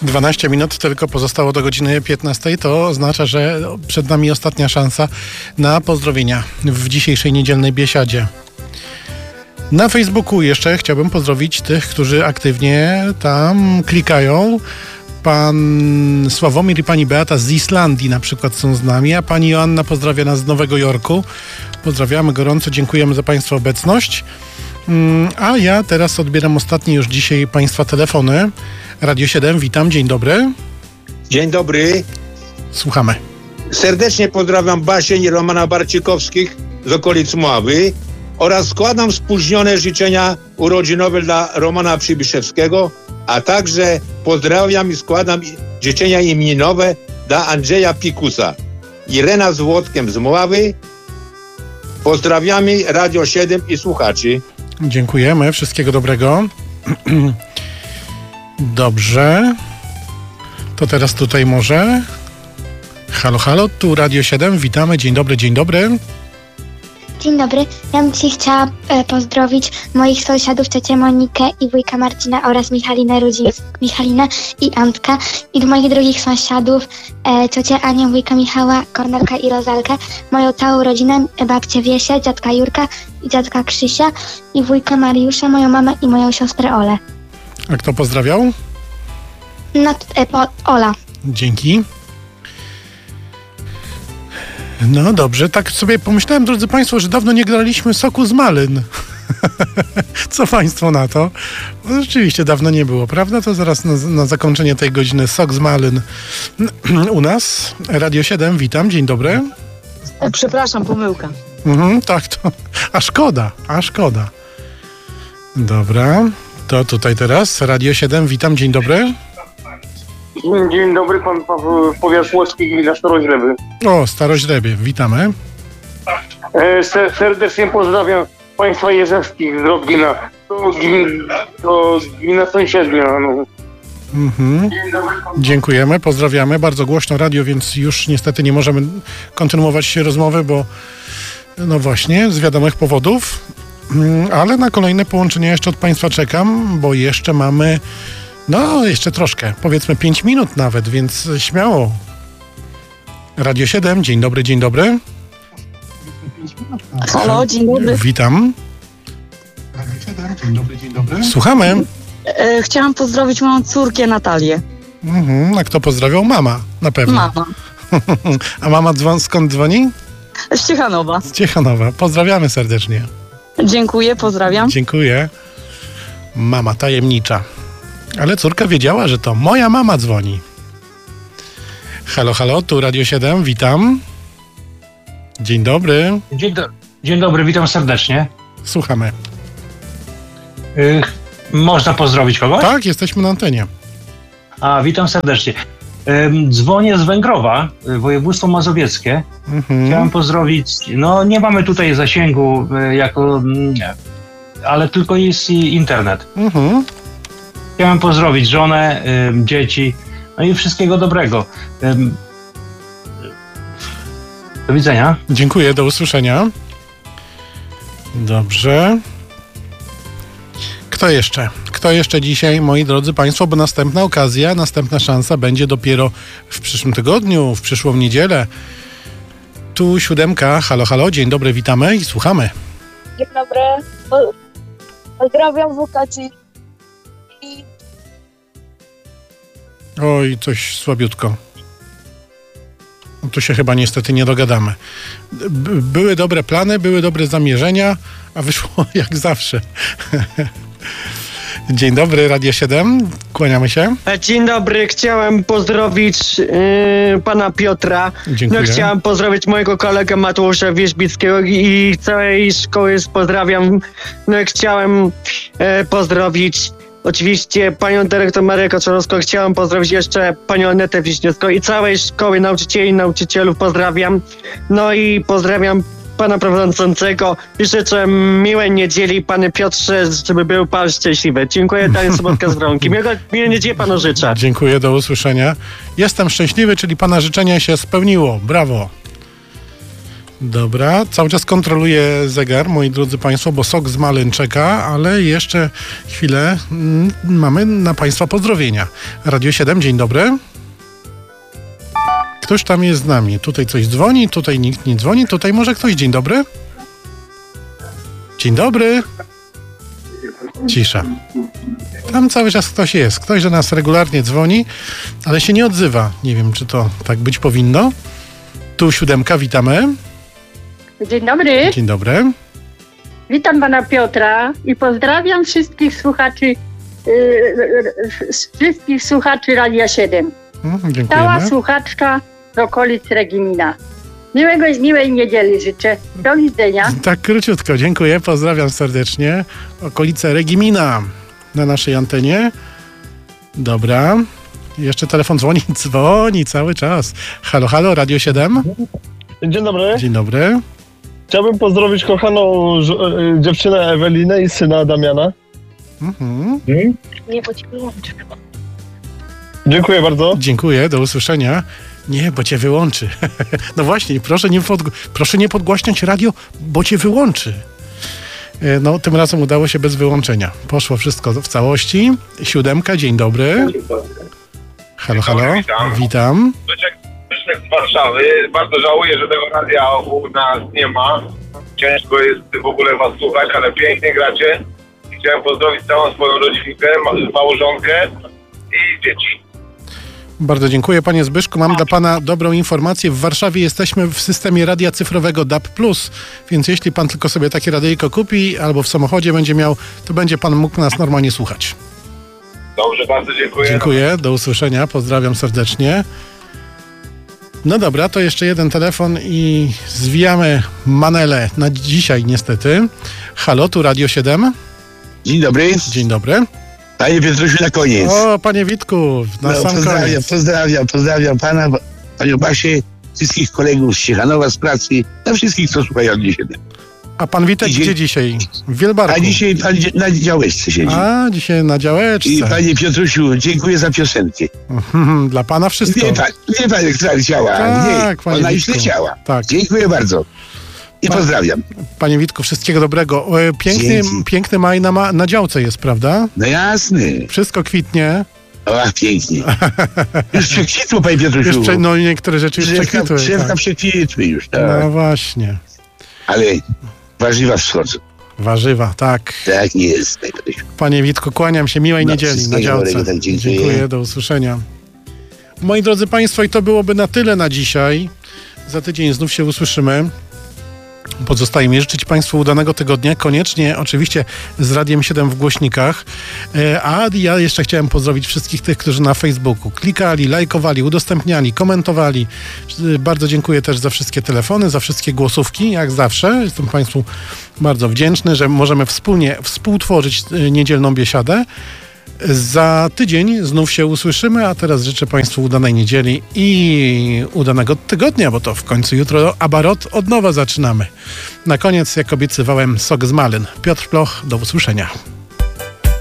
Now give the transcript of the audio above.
12 minut tylko pozostało do godziny 15. To oznacza, że przed nami ostatnia szansa na pozdrowienia w dzisiejszej niedzielnej biesiadzie. Na Facebooku jeszcze chciałbym pozdrowić tych, którzy aktywnie tam klikają. Pan Sławomir i pani Beata z Islandii na przykład są z nami, a pani Joanna pozdrawia nas z Nowego Jorku. Pozdrawiamy gorąco, dziękujemy za państwa obecność. A ja teraz odbieram ostatnie już dzisiaj państwa telefony. Radio 7, witam, dzień dobry. Dzień dobry. Słuchamy. Serdecznie pozdrawiam Basię i Romana Barcikowskich z okolic Mławy oraz składam spóźnione życzenia urodzinowe dla Romana Przybyszewskiego, a także pozdrawiam i składam życzenia imieninowe dla Andrzeja Pikusa. Irena z Włodkiem z Mławy. Pozdrawiamy Radio 7 i słuchaczy. Dziękujemy, wszystkiego dobrego. Dobrze. To teraz tutaj może. Halo, halo, tu Radio 7, witamy, dzień dobry, dzień dobry. Dzień dobry, ja bym dzisiaj chciała pozdrowić moich sąsiadów, ciocię Monikę i wujka Marcina oraz Michalinę i Antka i do moich drugich sąsiadów, ciocię Anię, wujka Michała, Kornelka i Rozalkę, moją całą rodzinę, babcię Wiesię, dziadka Jurka i dziadka Krzysia i wujka Mariusza, moją mamę i moją siostrę Olę. A kto pozdrawiał? Ola. Dzięki. No dobrze, tak sobie pomyślałem, drodzy państwo, że dawno nie graliśmy soku z malin. Co państwo na to? No, rzeczywiście dawno nie było, prawda? To zaraz na zakończenie tej godziny sok z malin u nas. Radio 7, witam, dzień dobry. Przepraszam, pomyłka. Tak, to... A szkoda. Dobra, to tutaj teraz. Radio 7, witam, dzień dobry. Dzień dobry, pan Paweł, powiat Płocki, gmina Staroźreby. O, Staroźrebie, witamy. Serdecznie pozdrawiam państwa Jerzewskich z Rodgina. To gmina sąsiednia. No. Dziękujemy, pozdrawiamy. Bardzo głośno radio, więc już niestety nie możemy kontynuować rozmowy, bo no właśnie, z wiadomych powodów. Ale na kolejne połączenie jeszcze od państwa czekam, bo jeszcze mamy... No, jeszcze troszkę, powiedzmy 5 minut nawet, więc śmiało. Radio 7, dzień dobry, dzień dobry. Halo, dzień dobry. Witam. Radio 7, dzień dobry, dzień dobry. Słuchamy. Chciałam pozdrowić moją córkę Natalię. A kto pozdrawiał? Mama, na pewno. Mama. A mama skąd dzwoni? Z Ciechanowa. Z Ciechanowa. Pozdrawiamy serdecznie. Dziękuję, pozdrawiam. Dziękuję. Mama tajemnicza. Ale córka wiedziała, że to moja mama dzwoni. Halo, halo, tu Radio 7, witam. Dzień dobry. Dzień dobry, witam serdecznie. Słuchamy. Można pozdrowić kogoś? Tak, jesteśmy na antenie. Witam serdecznie. Dzwonię z Węgrowa, województwo mazowieckie. Chciałem pozdrowić, no nie mamy tutaj zasięgu ale tylko jest internet. Chciałem pozdrowić żonę, dzieci, no i wszystkiego dobrego. Do widzenia. Dziękuję, do usłyszenia. Dobrze. Kto jeszcze dzisiaj, moi drodzy państwo, bo następna okazja, następna szansa będzie dopiero w przyszłym tygodniu, w przyszłą niedzielę. Tu 7. Halo, halo, dzień dobry, witamy i słuchamy. Dzień dobry. Pozdrawiam Wukaci. Oj, coś słabiutko. Tu się chyba niestety nie dogadamy. Były dobre plany, były dobre zamierzenia, a wyszło jak zawsze. Dzień dobry, Radio 7. Kłaniamy się. Dzień dobry, chciałem pozdrowić pana Piotra. Dziękuję. No, chciałem pozdrowić mojego kolegę Mateusza Wierzbickiego i całej szkoły pozdrawiam. No, chciałem pozdrowić oczywiście panią dyrektor Marię Kaczorowską. Chciałem pozdrowić jeszcze panią Anetę Wiśniewską i całej szkoły nauczycieli i nauczycielów pozdrawiam. No i pozdrawiam pana prowadzącego i życzę miłej niedzieli, panie Piotrze, żeby był pan szczęśliwy. Dziękuję, Daniel Sobotka z Wronki. Miłej niedzieli panu życzę. Dziękuję, do usłyszenia. Jestem szczęśliwy, czyli pana życzenie się spełniło. Brawo. Dobra, cały czas kontroluję zegar, moi drodzy Państwo, bo sok z malin czeka, ale jeszcze chwilę mamy na Państwa pozdrowienia. Radio 7, dzień dobry. Ktoś tam jest z nami. Tutaj coś dzwoni, tutaj nikt nie dzwoni, tutaj może ktoś. Dzień dobry. Dzień dobry. Cisza. Tam cały czas ktoś jest. Ktoś do nas regularnie dzwoni, ale się nie odzywa. Nie wiem, czy to tak być powinno. Tu 7, witamy. Dzień dobry. Dzień dobry. Witam pana Piotra i pozdrawiam wszystkich słuchaczy Radia 7. Dziękujemy. Cała słuchaczka z okolic Regimina. Miłej niedzieli życzę. Do widzenia. Tak króciutko, dziękuję, pozdrawiam serdecznie. Okolice Regimina na naszej antenie. Dobra. Jeszcze telefon dzwoni cały czas. Halo, halo, Radio 7. Dzień dobry. Dzień dobry. Chciałbym pozdrowić kochaną dziewczynę Ewelinę i syna Damiana. Nie, bo ci wyłączę. Dziękuję bardzo. Dziękuję, do usłyszenia. Nie, bo cię wyłączy. No właśnie, proszę nie podgłaśniać radio, bo cię wyłączy. No, tym razem udało się bez wyłączenia. Poszło wszystko w całości. 7, dzień dobry. Halo, halo. Witam. Z Warszawy. Bardzo żałuję, że tego radia u nas nie ma. Ciężko jest w ogóle was słuchać, ale pięknie gracie. Chciałem pozdrowić całą swoją rodzinkę, małżonkę i dzieci. Bardzo dziękuję, panie Zbyszku. Mam dla pana dobrą informację. W Warszawie jesteśmy w systemie radia cyfrowego DAB+, więc jeśli pan tylko sobie takie radyjko kupi albo w samochodzie będzie miał, to będzie pan mógł nas normalnie słuchać. Dobrze, bardzo dziękuję. Dziękuję, do usłyszenia. Pozdrawiam serdecznie. No dobra, to jeszcze jeden telefon i zwijamy manele na dzisiaj niestety. Halo, tu Radio 7. Dzień dobry. Dzień dobry. Panie Piotrusiu, na koniec. O, panie Witku, na sam koniec. Pozdrawiam pana, panią Basię, wszystkich kolegów z Ciechanowa z pracy, na wszystkich, co słuchają Radio 7. A pan Witek gdzie dzisiaj? W Wielbarku. A dzisiaj pan na działeczce siedzi. A, dzisiaj na działeczce. I panie Piotrusiu, dziękuję za piosenkę. Dla pana wszystko. Wie pan, która leciała. Tak, nie, ona już leciała. Tak. Dziękuję bardzo. I pozdrawiam. Panie Witku, wszystkiego dobrego. Piękny maj na działce jest, prawda? No jasny. Wszystko kwitnie. Ach, pięknie. Już przekwitło, panie Piotrusiu. No niektóre rzeczy już przekwitły. Drzewka przekwitły już, tak. No właśnie. Ale warzywa wschodzą. Warzywa, tak. Tak jest, panie Piotrusiu. Panie Witku, kłaniam się. Miłej niedzieli na działce. Tak, dziękuję, do usłyszenia. Moi drodzy państwo, i to byłoby na tyle na dzisiaj. Za tydzień znów się usłyszymy. Pozostaje mi życzyć państwu udanego tygodnia, koniecznie oczywiście z Radiem 7 w głośnikach, a ja jeszcze chciałem pozdrowić wszystkich tych, którzy na Facebooku klikali, lajkowali, udostępniali, komentowali. Bardzo dziękuję też za wszystkie telefony, za wszystkie głosówki, jak zawsze. Jestem państwu bardzo wdzięczny, że możemy współtworzyć niedzielną biesiadę. Za tydzień znów się usłyszymy, a teraz życzę państwu udanej niedzieli i udanego tygodnia, bo to w końcu jutro Abarot od nowa zaczynamy. Na koniec, jak obiecywałem, sok z malin. Piotr Ploch, do usłyszenia.